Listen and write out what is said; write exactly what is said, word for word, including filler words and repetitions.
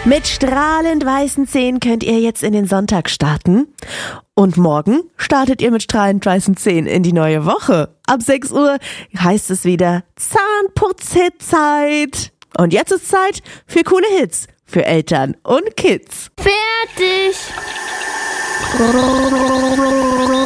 Mit strahlend weißen Zähnen könnt ihr jetzt in den Sonntag starten. Und morgen startet ihr mit strahlend weißen Zähnen in die neue Woche. Ab sechs Uhr heißt es wieder Zahnputz-Hit-Zeit. Und jetzt ist Zeit für coole Hits für Eltern und Kids. Fertig!